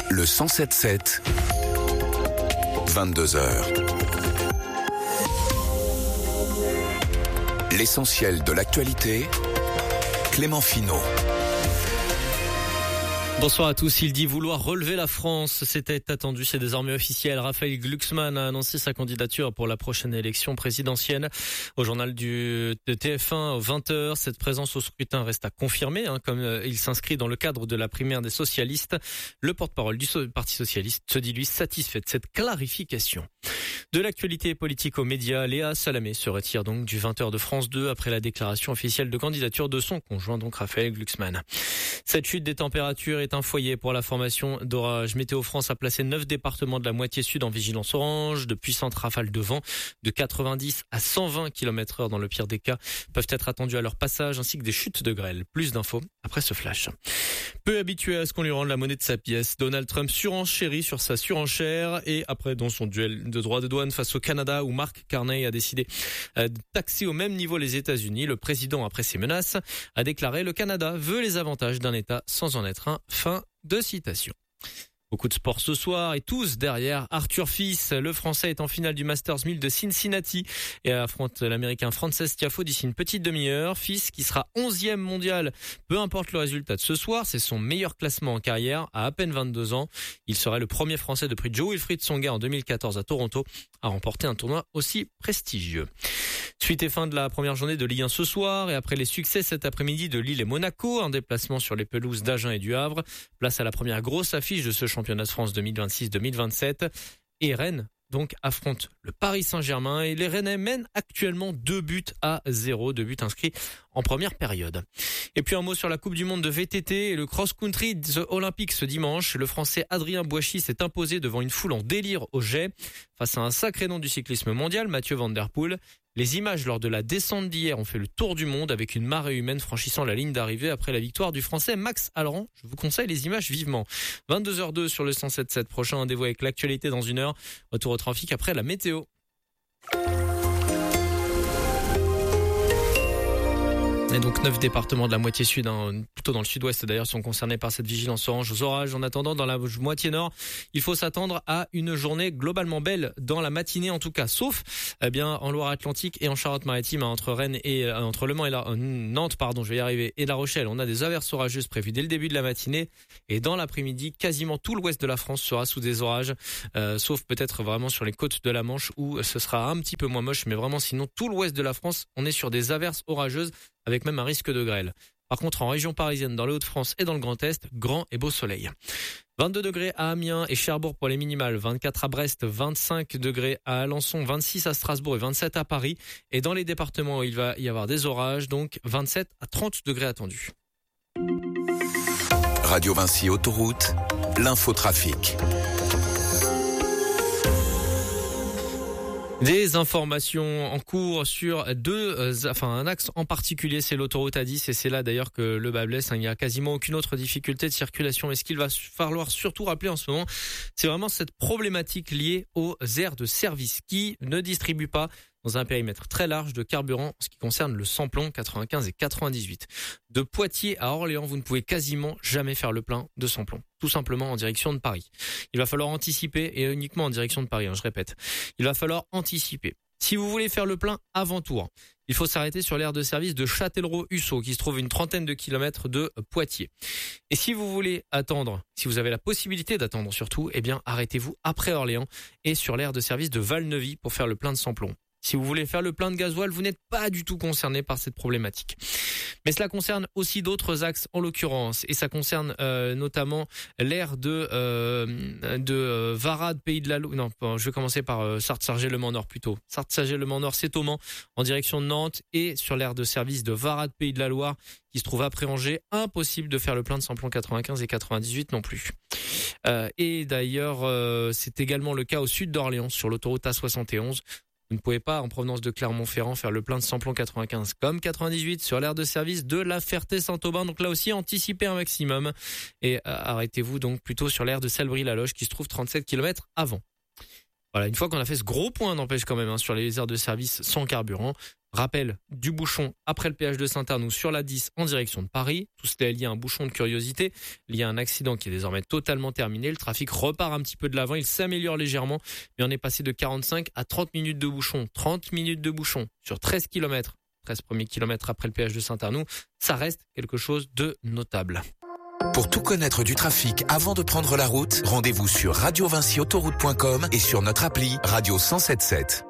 Le 107.7, 22h. L'essentiel de l'actualité, Clément Finot. Bonsoir à tous. Il dit vouloir relever la France. C'était attendu, c'est désormais officiel. Raphaël Glucksmann a annoncé sa candidature pour la prochaine élection présidentielle. Au journal de TF1, 20h, cette présence au scrutin reste à confirmer, comme il s'inscrit dans le cadre de la primaire des socialistes. Le porte-parole du Parti socialiste se dit lui satisfait de cette clarification. De l'actualité politique aux médias, Léa Salamé se retire donc du 20h de France 2 après la déclaration officielle de candidature de son conjoint, donc Raphaël Glucksmann. Cette chute des températures est un foyer pour la formation d'orage. Météo France a placé 9 départements de la moitié sud en vigilance orange. De puissantes rafales de vent de 90 à 120 km/h dans le pire des cas peuvent être attendues à leur passage, ainsi que des chutes de grêle. Plus d'infos après ce flash. Peu habitué à ce qu'on lui rende la monnaie de sa pièce, Donald Trump surenchérit sur sa surenchère et après dans son duel de droit de douane face au Canada où Mark Carney a décidé de taxer au même niveau les États-Unis, le président, après ces menaces, a déclaré: le Canada veut les avantages d'un État sans en être un. Fin de citation. Beaucoup de sport ce soir et tous derrière Arthur Fils. Le Français est en finale du Masters 1000 de Cincinnati et affronte l'Américain Frances Tiafoe d'ici une petite demi-heure. Fils qui sera 11e mondial, peu importe le résultat de ce soir, c'est son meilleur classement en carrière à peine 22 ans. Il serait le premier Français depuis Joe Wilfried Tsonga en 2014 à Toronto à remporter un tournoi aussi prestigieux. Suite et fin de la première journée de Ligue 1 ce soir et après les succès cet après-midi de Lille et Monaco, un déplacement sur les pelouses d'Agen et du Havre, place à la première grosse affiche de ce championnat de France 2026-2027 et Rennes donc affronte le Paris Saint-Germain et les Rennais mènent actuellement 2-0, 2 buts inscrits en première période. Et puis un mot sur la Coupe du Monde de VTT et le cross-country The Olympics ce dimanche. Le Français Adrien Boichy s'est imposé devant une foule en délire au jet face à un sacré nom du cyclisme mondial, Mathieu Van Der Poel. Les images lors de la descente d'hier ont fait le tour du monde avec une marée humaine franchissant la ligne d'arrivée après la victoire du Français Max Halleran. Je vous conseille les images vivement. 22h02 sur le 107.7. Prochain rendez-vous avec l'actualité dans une heure. Retour au trafic après la météo. Et donc 9 départements de la moitié sud, plutôt dans le sud-ouest d'ailleurs, sont concernés par cette vigilance orange aux orages. En attendant, dans la moitié nord, il faut s'attendre à une journée globalement belle dans la matinée en tout cas, sauf en Loire-Atlantique et en Charente-Maritime, entre Rennes et entre Le Mans et Nantes, et La Rochelle. On a des averses orageuses prévues dès le début de la matinée et dans l'après-midi, quasiment tout l'ouest de la France sera sous des orages, sauf peut-être vraiment sur les côtes de la Manche où ce sera un petit peu moins moche, mais vraiment sinon tout l'ouest de la France, on est sur des averses orageuses avec même un risque de grêle. Par contre, en région parisienne, dans les Hauts-de-France et dans le Grand Est, grand et beau soleil. 22 degrés à Amiens et Cherbourg pour les minimales, 24 à Brest, 25 degrés à Alençon, 26 à Strasbourg et 27 à Paris. Et dans les départements où il va y avoir des orages, donc 27 à 30 degrés attendus. Radio Vinci Autoroute, l'infotrafic. Des informations en cours sur un axe en particulier, c'est l'autoroute A10 et c'est là d'ailleurs que le bât blesse. Il n'y a quasiment aucune autre difficulté de circulation. Et ce qu'il va falloir surtout rappeler en ce moment, c'est vraiment cette problématique liée aux aires de service qui ne distribuent pas dans un périmètre très large de carburant en ce qui concerne le samplon 95 et 98. De Poitiers à Orléans, vous ne pouvez quasiment jamais faire le plein de samplon, tout simplement en direction de Paris. Il va falloir anticiper et uniquement en direction de Paris, je répète. Il va falloir anticiper. Si vous voulez faire le plein avant tour, il faut s'arrêter sur l'aire de service de Châtellerault-Hussaux qui se trouve une trentaine de kilomètres de Poitiers. Et si vous voulez attendre, si vous avez la possibilité d'attendre surtout, arrêtez-vous après Orléans et sur l'aire de service de Valneuvy pour faire le plein de samplon. Si vous voulez faire le plein de gasoil, vous n'êtes pas du tout concerné par cette problématique. Mais cela concerne aussi d'autres axes en l'occurrence, et ça concerne notamment l'aire de Varade, Pays de la Loire. Non, je vais commencer par Sarthe-Sargé-le-Mans-Nord plutôt. Sarthe-Sargé-le-Mans-Nord, c'est au Mans, en direction de Nantes, et sur l'aire de service de Varade, Pays de la Loire, qui se trouve après Angers, impossible de faire le plein de samplon 95 et 98 non plus. Et d'ailleurs, c'est également le cas au sud d'Orléans, sur l'autoroute A71. Vous ne pouvez pas, en provenance de Clermont-Ferrand, faire le plein de samplon 95 comme 98 sur l'aire de service de La Ferté-Saint-Aubin. Donc là aussi, anticipez un maximum et arrêtez-vous donc plutôt sur l'aire de Salbris-la-Loge qui se trouve 37 km avant. Voilà, une fois qu'on a fait ce gros point, n'empêche quand même, sur les aires de service sans carburant, Rappel du bouchon après le péage de Saint-Arnoux sur la 10 en direction de Paris. Tout cela est lié à un bouchon de curiosité, lié à un accident qui est désormais totalement terminé. Le trafic repart un petit peu de l'avant, il s'améliore légèrement, mais on est passé de 45 à 30 minutes de bouchon. 30 minutes de bouchon sur 13 km. 13 premiers kilomètres après le péage de Saint-Arnoux, ça reste quelque chose de notable. Pour tout connaître du trafic avant de prendre la route, rendez-vous sur radiovincyautoroute.com et sur notre appli Radio 107.7.